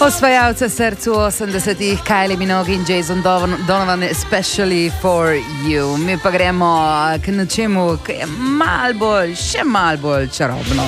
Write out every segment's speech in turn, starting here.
Osvajalce srcu 80-ih, Kylie Minogue in Jason Donovan, especially for you. Mi pa gremo k nečemu, ki je še malo bolj čarobno.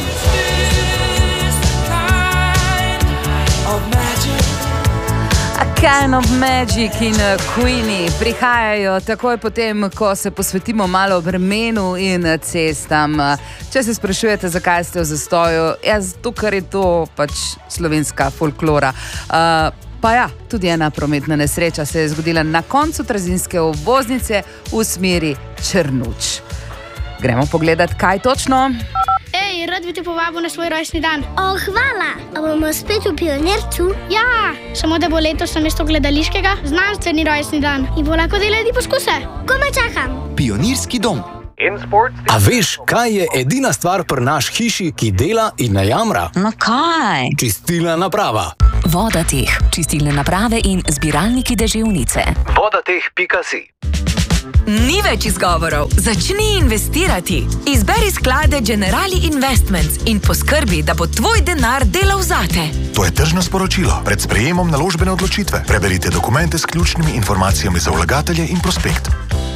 A Kind of Magic in Queenie prihajajo takoj potem, ko se posvetimo malo vremenu in cestam. Če se sprašujete, zakaj ste v zastoju, zato ker je to pač slovenska folklora. Pa ja, tudi ena prometna nesreča se je zgodila na koncu Trzinske obvoznice v smeri Črnuč. Gremo pogledat, kaj točno. Ej, rad bi te povabil na svoj rojstni dan. Hvala. A bomo spet v Pionircu? Ja, samo da bo letos namesto gledališkega znanstveni rojstni dan in bo lahko delali poskuse. Komaj čakam. Pionirski dom. A veš, kaj je edina stvar pri naš hiši, ki dela in ne jamra? No kaj? Čistilna naprava. Vodateh, čistilne naprave in zbiralniki deževnice. Vodateh.si. Ni več izgovorov. Začni investirati. Izberi sklade Generali Investments in poskrbi, da bo tvoj denar delal zate. To je tržno sporočilo. Pred sprejemom naložbene odločitve. Preberite dokumente s ključnimi informacijami za vlagatelje in prospekt.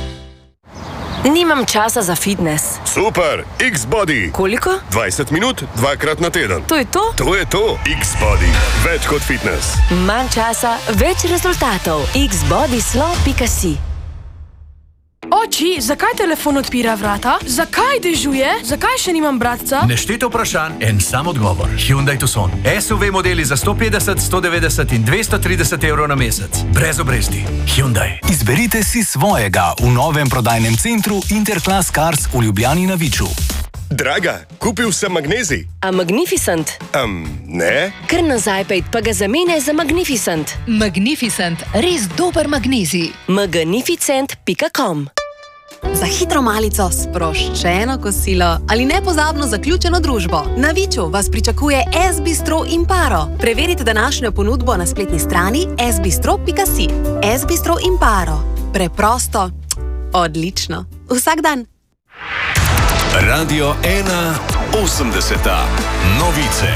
Nimam časa za fitness. Super, X-Body. Koliko? 20 minut, 2-krat na teden. To je to? To je to. X-Body. Več kot fitness. Manj časa, več rezultatov. xbodyslo.si. Oči, zakaj telefon odpira vrata? Zakaj dežuje? Zakaj še nimam bratca? Nešteto vprašanj, en sam odgovor. Hyundai Tucson. SUV modeli za 150, 190 in 230 evrov na mesec. Brez obresti. Hyundai. Izberite si svojega v novem prodajnem centru Interclass Cars v Ljubljani na Viču. Draga, kupil sem magnezij. A Magnificent? Ne. Kar nazaj pejt, pa ga zamene za Magnificent. Magnificent, res dober magnezij. Magnificent.com. Za hitro malico, sproščeno kosilo ali nepozabno zaključeno družbo. Na Viču vas pričakuje S-Bistro Imparo. Preverite današnjo ponudbo na spletni strani sbistro.si. S-Bistro Imparo. Preprosto, odlično. Vsak dan. Radio 1 80. Novice.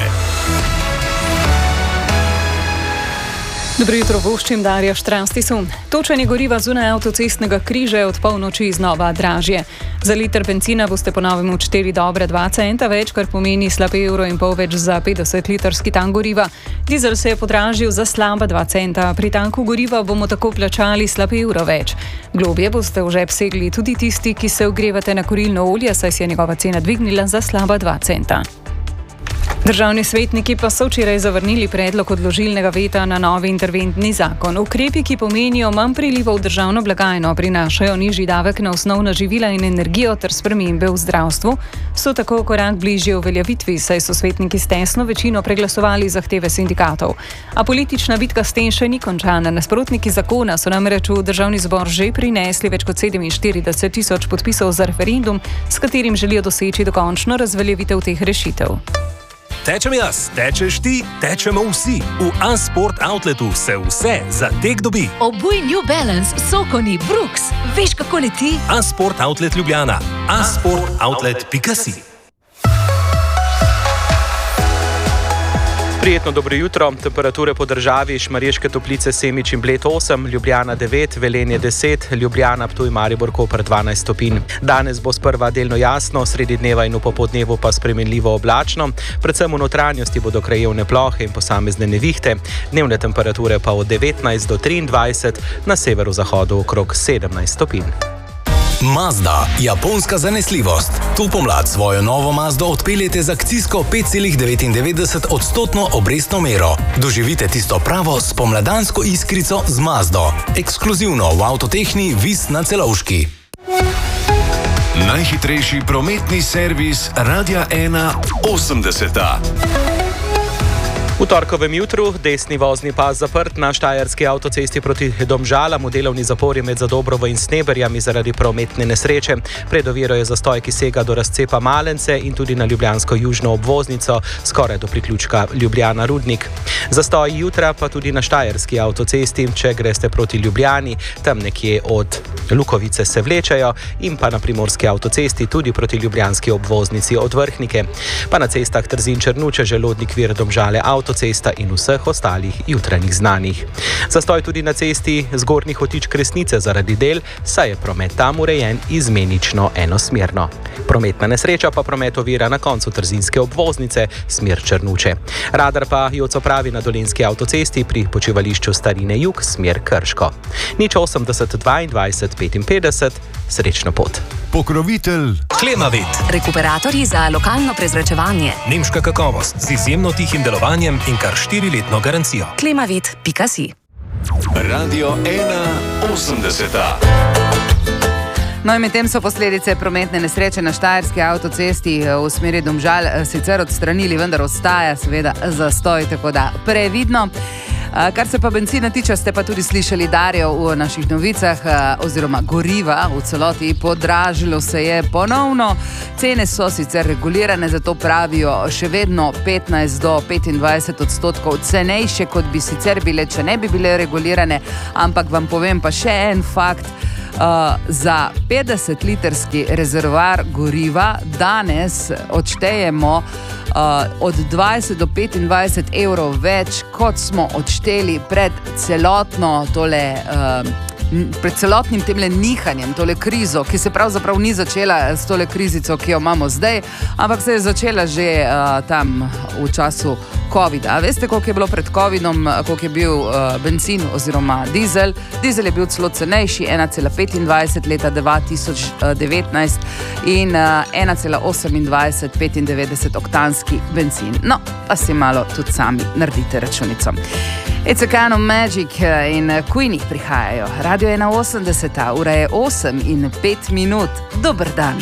Dobro jutro, voščim Darja Štrastisu. Točenje goriva zunaj avtocestnega križa je od polnoči znova dražje. Za liter bencina boste po novem odšteli dobre 2 centa več, kar pomeni slab €1,5 več za 50-litrski tank goriva. Dizel se je podražil za slaba 2 centa. Pri tanku goriva bomo tako plačali slab €1 več. Globje boste v žep segli tudi tisti, ki se ogrevate na kurilno olje, saj se je njegova cena dvignila za slaba 2 centa. Državni svetniki pa so včeraj zavrnili predlog odložilnega veta na novi interventni zakon. Ukrepi, ki pomenijo manj prilivov v državno blagajno, prinašajo nižji davek na osnovna živila in energijo ter spremembe v zdravstvu, so tako korak bližje uveljavitvi, saj so svetniki s tesno večino preglasovali zahteve sindikatov. A politična bitka s tem še ni končana. Nasprotniki zakona so namreč v državni zbor že prinesli več kot 47 tisoč podpisov za referendum, s katerim želijo doseči dokončno razveljavitev teh rešitev. Tečem jaz, tečeš ti, tečemo vsi. V Unsport Outletu se vse za tek dobi. Obuj New Balance, Sokoni, Brooks. Veš, kako leti? Unsport Outlet Ljubljana. unsportoutlet.si. Prijetno dobro jutro. Temperature po državi: Šmarješke Toplice, Semič in Bled 8, Ljubljana 9, Velenje 10, Ljubljana, Ptuj, Maribor, Koper 12 stopinj. Danes bo sprva delno jasno, sredi dneva in v popoldnevu pa spremenljivo oblačno. Predvsem v notranjosti bodo krajevne plohe in posamezne nevihte. Dnevne temperature pa od 19 do 23, na severozahodu okrog 17 stopinj. Mazda, japonska zanesljivost. To pomlad svojo novo Mazdo odpeljete z akcijsko 5,99% obrestno mero. Doživite tisto pravo spomladansko iskrico z Mazdo. Ekskluzivno v Avtotehni Vis na Celovški. Najhitrejši prometni servis Radia 1 80. V torkovem jutru desni vozni pas zaprt na štajerski avtocesti proti Domžalam, v delovni zapori med Zadobrovo in Sneberjami zaradi prometne nesreče. Pred oviro je zastoj, ki sega do razcepa Malence in tudi na ljubljansko južno obvoznico, skoraj do priključka Ljubljana-Rudnik. Zastoj jutra pa tudi na štajerski avtocesti, če greste proti Ljubljani, tam nekje od Lukovice se vlečajo, in pa na primorski avtocesti tudi proti ljubljanski obvoznici od Vrhnike. Pa na cestah Trzin-Črnuče, Želodnik, Vir, Domžale, avtocesti avtocesta in vseh ostalih jutranjih znanjih. Zastoj tudi na cesti Zgornji Hotič Kresnice zaradi del, saj je promet tam urejen izmenično enosmerno. Prometna nesreča pa promet ovira na koncu Trzinske obvoznice, smer Črnuče. Radar pa Joco pravi na Dolenjski avtocesti pri počivališču Starine Jug, smer Krško. 080 22 55, srečno pot. Pokrovitelj Klemavit. Rekuperatorji za lokalno prezračevanje. Nemška kakovost z izjemno tihim delovanjem in kar 4-letno garancijo. Klemavit.si. Radio 81. No in medtem so posledice prometne nesreče na Štajerski avtocesti v smeri Domžal sicer odstranili, vendar ostaja seveda zastoj, tako da previdno. Kar se pa benzina tiče, ste pa tudi slišali Darjo v naših novicah, oziroma goriva v celoti podražilo se je ponovno. Cene so sicer regulirane, zato pravijo še vedno 15 do 25% cenejše, kot bi sicer bile, če ne bi bile regulirane, ampak vam povem pa še en fakt. Za 50-litrski rezervoar goriva danes odštejemo od 20 do 25 evrov več, kot smo odšteli pred celotnim temle nihanjem, tole krizo, ki se pravzaprav ni začela s tole krizico, ki jo imamo zdaj, ampak se je začela že tam v času COVID-a. Veste, koliko je bilo pred COVID-om, koliko je bil benzin oziroma dizel? Dizel je bil celo cenejši, 1,25 leta 2019 in 1,28 95 oktanski benzin. No, pa si malo tudi sami naredite računico. It's a kind of magic in Queenie prihajajo. Radio 81, ura je 8:05. Dober dan.